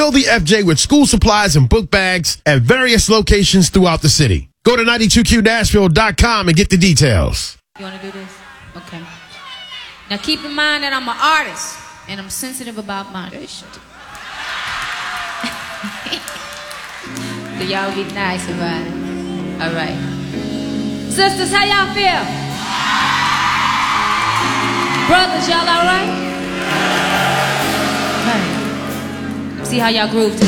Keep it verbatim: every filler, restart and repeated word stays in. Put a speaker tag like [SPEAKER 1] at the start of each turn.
[SPEAKER 1] Fill the F J with school supplies and book bags at various locations throughout the city. Go to ninety-two Q Nashville dot com and get the details.
[SPEAKER 2] You want to do this? Okay. Now keep in mind that I'm an artist and I'm sensitive about moderation. So y'all be nice about it. All right. Sisters, how y'all feel? Brothers, y'all all right? Okay. See how y'all groove today.